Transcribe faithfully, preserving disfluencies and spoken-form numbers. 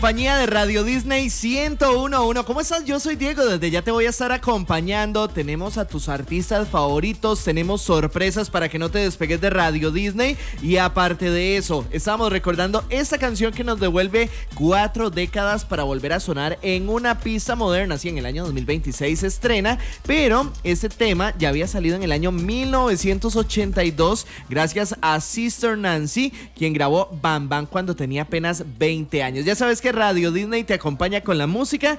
Compañía de Radio Disney ciento uno punto uno. ¿Cómo estás? Yo soy Diego, desde ya te voy a estar acompañando. Tenemos a tus artistas favoritos, tenemos sorpresas para que no te despegues de Radio Disney. Y aparte de eso, estamos recordando esta canción que nos devuelve cuatro décadas para volver a sonar en una pista moderna. Sí, en el año dos mil veintiséis se estrena, pero este tema ya había salido en el año mil novecientos ochenta y dos gracias a Sister Nancy, quien grabó Bam Bam cuando tenía apenas veinte años. Ya sabes que Radio Disney te acompaña con la música